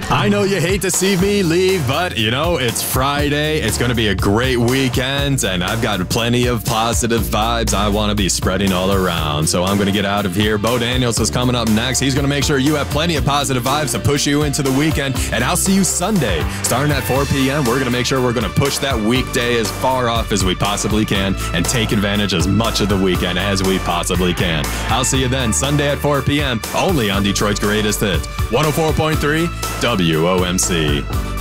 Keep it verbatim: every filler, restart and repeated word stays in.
I know you hate to see me leave, but you know, it's Friday. It's going to be a great weekend, and I've got plenty of positive vibes I want to be spreading all around. So I'm going to get out of here. Bo Daniels is coming up next. He's going to make sure you have plenty of positive vibes to push you into the weekend, and I'll see you Sunday. Starting at four p m, we're going to make sure we're going to push that weekday as far off as we possibly can and take advantage as much of the weekend as we possibly can. I'll see you then, Sunday at four p m, only on Detroit's Greatest Hits, one oh four point three W O M C.